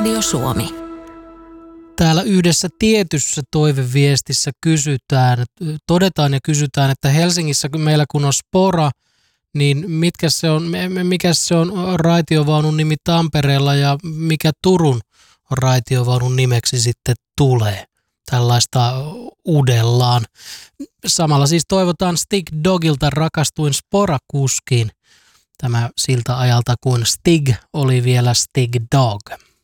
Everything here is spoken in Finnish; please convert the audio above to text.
Radio Suomi. Täällä yhdessä tietyssä toiveviestissä todetaan ja kysytään, että Helsingissä meillä kun on Spora, niin mikä se on raitiovaunun nimi Tampereella ja mikä Turun raitiovaunun nimeksi sitten tulee. Tällaista uudellaan. Samalla siis toivotaan Stig Dogilta Rakastuin Spora-kuskiin. Tämä siltä ajalta, kun Stig oli vielä Stig Dog.